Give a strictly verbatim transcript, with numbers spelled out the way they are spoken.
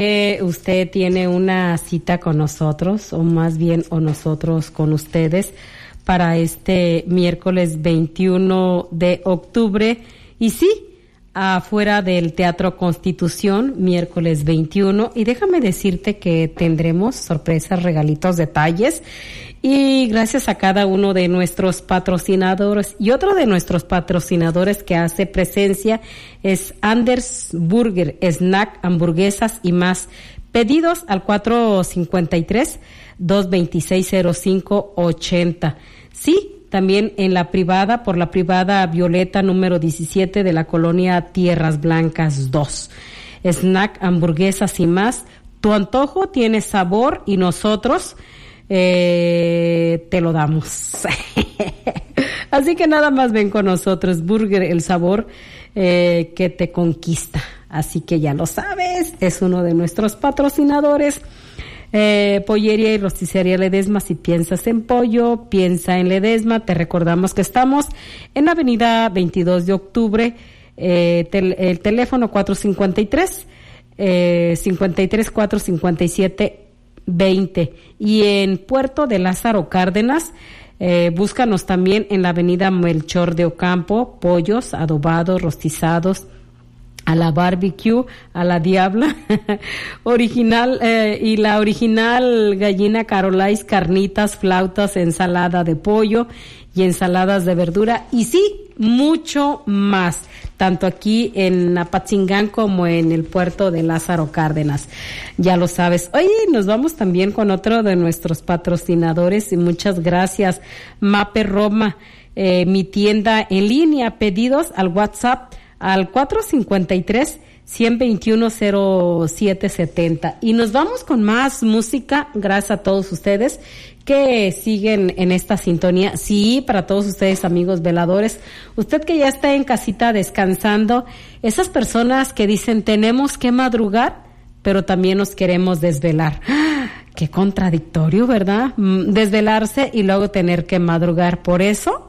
Eh, usted tiene una cita con nosotros, o más bien, o nosotros con ustedes, para este miércoles veintiuno de octubre. Y sí, afuera del Teatro Constitución, miércoles veintiuno. Y déjame decirte que tendremos sorpresas, regalitos, detalles. Y gracias a cada uno de nuestros patrocinadores. Y otro de nuestros patrocinadores que hace presencia es Anders Burger, snack, hamburguesas y más. Pedidos al cuatro cinco tres, dos dos seis, cero cinco ocho cero. Sí, también en la privada, por la privada Violeta número diecisiete de la colonia Tierras Blancas dos. Snack, hamburguesas y más. Tu antojo tiene sabor y nosotros eh, te lo damos. Así que nada más ven con nosotros. Burger, el sabor eh, que te conquista. Así que ya lo sabes, es uno de nuestros patrocinadores. Eh, Pollería y Rosticería Ledesma. Si piensas en pollo, piensa en Ledesma. Te recordamos que estamos en la avenida veintidós de octubre, eh, tel, el teléfono cuatro cinco tres, eh, cinco tres cuatro, cinco siete veinte, y en Puerto de Lázaro Cárdenas. Eh, búscanos también en la avenida Melchor de Ocampo. Pollos adobados, rostizados, a la barbecue, a la diabla, original, eh, y la original gallina Carolais, carnitas, flautas, ensalada de pollo y ensaladas de verdura, y sí, mucho más, tanto aquí en Apatzingán como en el puerto de Lázaro Cárdenas. Ya lo sabes. Oye, nos vamos también con otro de nuestros patrocinadores, y muchas gracias, Mape Roma, eh, mi tienda en línea. Pedidos al WhatsApp al cuatro cinco tres, uno dos uno, cero siete siete cero. Y nos vamos con más música, gracias a todos ustedes que siguen en esta sintonía. Sí, para todos ustedes, amigos veladores, usted que ya está en casita descansando, esas personas que dicen tenemos que madrugar, pero también nos queremos desvelar. ¡Ah! Qué contradictorio, ¿verdad? Desvelarse y luego tener que madrugar. Por eso